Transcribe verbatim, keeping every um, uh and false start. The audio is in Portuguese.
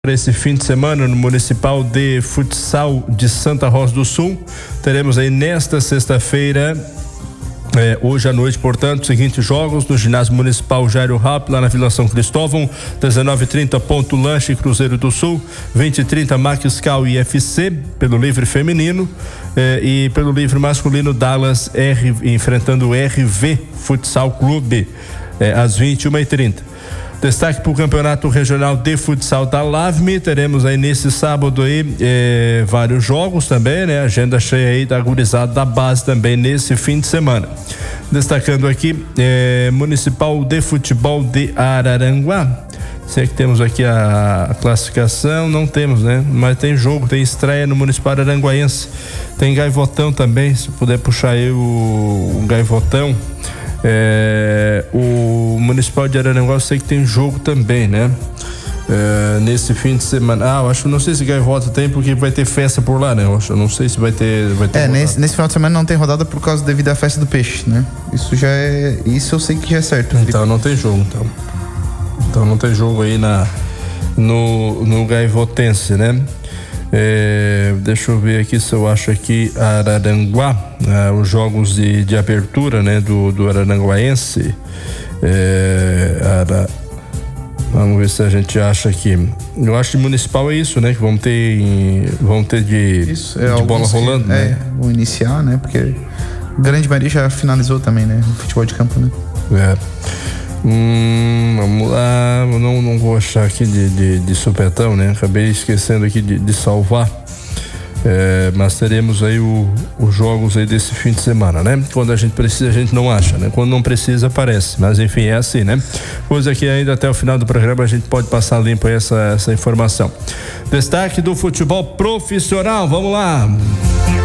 Para esse fim de semana no Municipal de Futsal de Santa Rosa do Sul, teremos aí nesta sexta-feira, é, hoje à noite, portanto, os seguintes jogos no ginásio municipal Jairo Rap, lá na Vila São Cristóvão, dezenove e trinta Ponto Lanche Cruzeiro do Sul, vinte e trinta Maquiscal e I F C pelo livre feminino, é, e pelo livre masculino Dallas R enfrentando o R V Futsal Clube, é, às vinte e uma e trinta. Destaque para o Campeonato Regional de Futsal da LAVME, teremos aí nesse sábado aí eh, vários jogos também, né? Agenda cheia aí da gurizada da base também nesse fim de semana. Destacando aqui, eh, Municipal de Futebol de Araranguá. Sei que temos aqui a, a classificação, não temos, né? Mas tem jogo, tem estreia no Municipal Aranguaense. Tem Gaivotão também, se puder puxar aí o, o Gaivotão. É, o Municipal de Araranguá, eu sei que tem jogo também, né? É, nesse fim de semana. Ah, eu acho, não sei se Gaivota tem, porque vai ter festa por lá, né? Eu acho, eu não sei se vai ter. Vai ter é, nesse, nesse final de semana não tem rodada por causa devido à festa do peixe, né? Isso já é. Isso eu sei que já é certo. Então não tem jogo, então. Então não tem jogo aí na, no, no Gaivotense, né? É, deixa eu ver aqui se eu acho aqui Araranguá, ah, os jogos de, de abertura, né, do, do Araranguaense. É, Ara, vamos ver se a gente acha aqui. Eu acho que municipal é isso, né, que vão ter vão ter de, isso, é de bola rolando, que, né? É, vão iniciar, né, porque grande maioria já finalizou também, né, o futebol de campo, né? É. Hum, vamos lá, não, não vou achar aqui de, de, de supetão, né? Acabei esquecendo aqui de, de salvar. É, mas teremos aí o, os jogos aí desse fim de semana, né? Quando a gente precisa, a gente não acha, né? Quando não precisa, aparece. Mas enfim, é assim, né? Pois aqui ainda até o final do programa a gente pode passar limpo essa, essa informação. Destaque do futebol profissional, vamos lá.